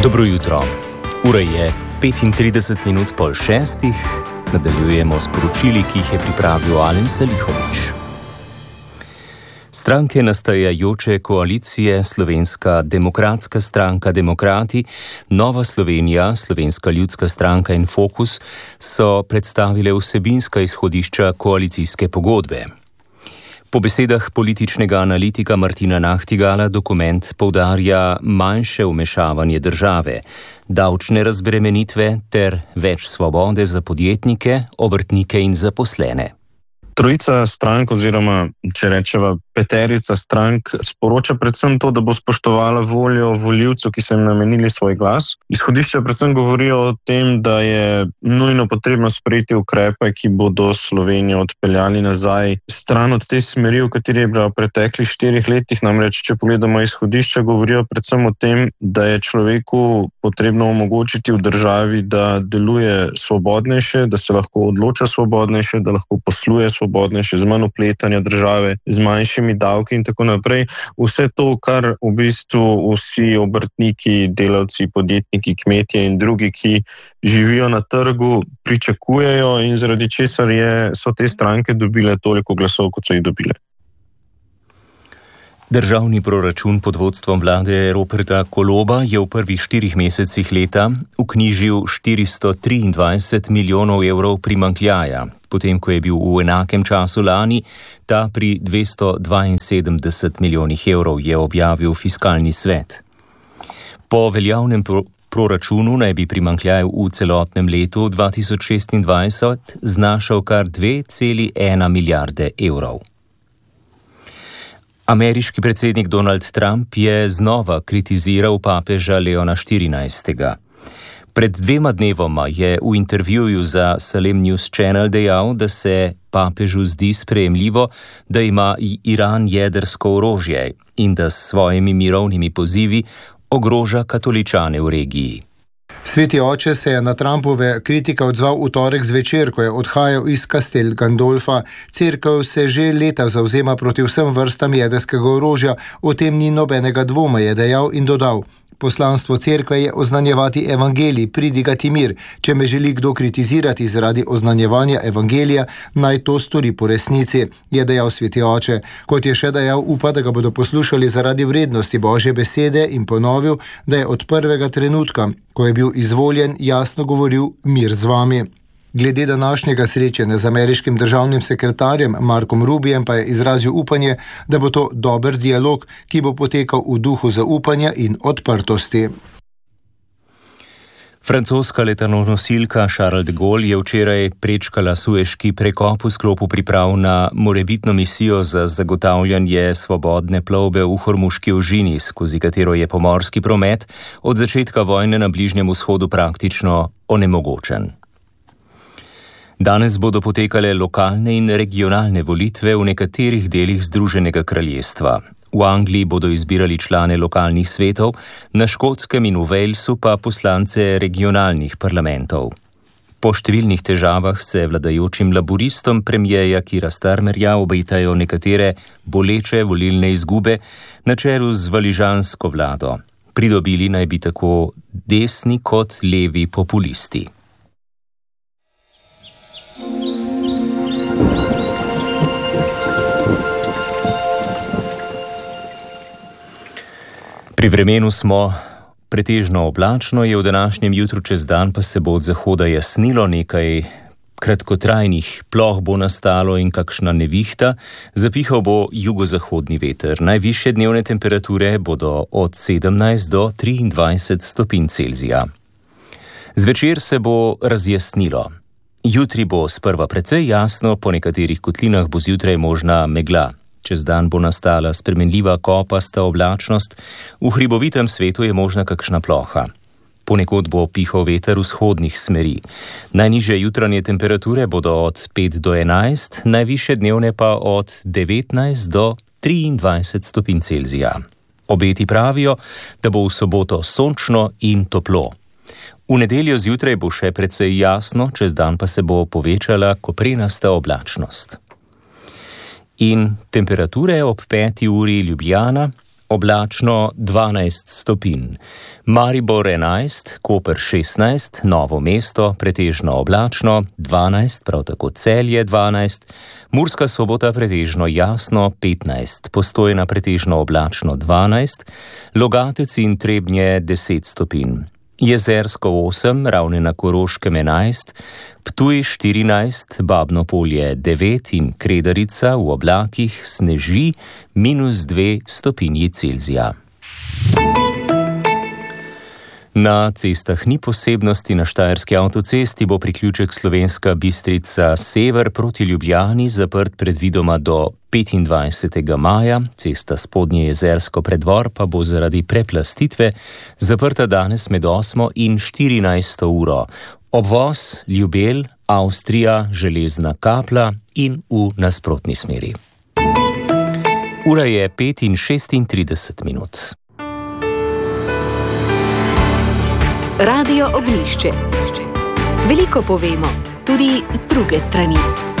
Dobro jutro. Ura je 35 minut pol šestih. Nadaljujemo s poročili, ki jih je pripravil Alen Selihovič. Stranke nastajajoče koalicije Slovenska demokratska stranka Demokrati, Nova Slovenija, Slovenska ljudska stranka in Fokus so predstavile vsebinska izhodišča koalicijske pogodbe. Po besedah političnega analitika Martina Nahtigala dokument poudarja manjše vmešavanje države, davčne razbremenitve ter več svobode za podjetnike, obrtnike in zaposlene. Trojica strank oziroma, če rečeva, peterica strank sporoča predvsem to, da bo spoštovala voljo volivcev, ki so jim namenili svoj glas. Izhodišča predvsem govorijo o tem, da je nujno potrebno sprejeti ukrepe, ki bodo Slovenijo odpeljali nazaj stran od te smeri, v kateri je bila v preteklih 4 letih. Namreč, če pogledamo izhodišča, govorijo predvsem o tem, da je človeku potrebno omogočiti v državi, da deluje svobodnejše, da se lahko odloča svobodnejše, da lahko posluje svobodnejše, z manj vpletanja države, z manjšimi davki in tako naprej. Vse to, kar v bistvu vsi obrtniki, delavci, podjetniki, kmetje in drugi, ki živijo na trgu, pričakujejo in zaradi česar so te stranke dobile toliko glasov, kot so jih dobile. Državni proračun pod vodstvom vlade Roberta Goloba je v prvih 4 mesecih leta vknjižil 423 milijonov evrov primanjkljaja, potem ko je bil v enakem času lani ta pri 272 milijonih evrov, je objavil Fiskalni svet. Po veljavnem proračunu naj bi primanjkljaj v celotnem letu 2026 znašal kar 2,1 milijarde evrov. Ameriški predsednik Donald Trump je znova kritiziral papeža Leona XIV. Pred 2 dnevoma je v intervjuju za Salem News Channel dejal, da se papežu zdi sprejemljivo, da ima Iran jedrsko orožje in da s svojimi mirovnimi pozivi ogroža katoličane v regiji. Sveti oče se je na Trumpove kritike odzval v torek zvečer, ko je odhajal iz Castel Gandolfa. Cerkev se že leta zavzema proti vsem vrstam jedrskega orožja, o tem ni nobenega dvoma, je dejal in dodal. Poslanstvo cerkve je oznanjevati evangelij, pridigati mir. Če me želi kdo kritizirati zaradi oznanjevanja evangelija, naj to stori po resnici, je dejal sveti oče. Kot je še dejal, upa, da ga bodo poslušali zaradi vrednosti Božje besede in ponovil, da je od prvega trenutka, ko je bil izvoljen, jasno govoril mir z vami. Glede današnjega srečanja z ameriškim državnim sekretarjem Markom Rubijem pa je izrazil upanje, da bo to dober dialog, ki bo potekal v duhu zaupanja in odprtosti. Francoska letalonosilka Charles de Gaulle je včeraj prečkala Sueški prekop v sklopu priprav na morebitno misijo za zagotavljanje svobodne plovbe v Hormuški ožini, skozi katero je pomorski promet od začetka vojne na Bližnjem vzhodu praktično onemogočen. Danes bodo potekale lokalne in regionalne volitve v nekaterih delih Združenega kraljestva. V Angliji bodo izbirali člane lokalnih svetov, na Škotskem in v Walesu pa poslance regionalnih parlamentov. Po številnih težavah se vladajočim laburistom premierja Keira Starmerja obetajo nekatere boleče volilne izgube na čelu z valižansko vlado. Pridobili naj bi tako desni kot levi populisti. Pri vremenu smo pretežno oblačno, je v današnjem jutru, čez dan pa se bo od zahoda jasnilo, nekaj kratkotrajnih ploh bo nastalo in kakšna nevihta, zapihal bo jugozahodni veter. Najvišje dnevne temperature bodo od 17 do 23 stopinj Celzija. Zvečer se bo razjasnilo. Jutri bo sprva precej jasno, po nekaterih kotlinah bo zjutraj možna megla. Čez dan bo nastala spremenljiva kopasta oblačnost, v hribovitem svetu je možna kakšna ploha. Ponekod bo pihal veter vzhodnih smeri. Najnižje jutranje temperature bodo od 5 do 11, najvišje dnevne pa od 19 do 23 stopinj Celzija. Obeti pravijo, da bo v soboto sončno in toplo. V nedeljo zjutraj bo še precej jasno, čez dan pa se bo povečala koprenasta oblačnost. In temperature ob 5. uri Ljubljana, oblačno 12 stopinj. Maribor 11, Koper 16, Novo mesto pretežno oblačno 12, prav tako Celje 12, Murska Sobota pretežno jasno 15, Postojna pretežno oblačno 12, Logatec in Trebnje 10 stopinj. Jezersko 8, Ravne na Koroškem 11, Ptuj 14, Babno Polje 9 in Kredarica v oblakih sneži -2 stopinji Celzija. Na cestah ni posebnosti. Na Štajerski avtocesti bo priključek Slovenska Bistrica sever proti Ljubljani zaprt predvidoma do 25. maja, cesta Spodnje Jezersko predvor pa bo zaradi preplastitve zaprta danes med 8. in 14. uro. Obvoz Ljubelj, Avstrija, Železna Kapla in v nasprotni smeri. Ura je 5:36. Radio Ognjišče. Veliko povemo, tudi z druge strani.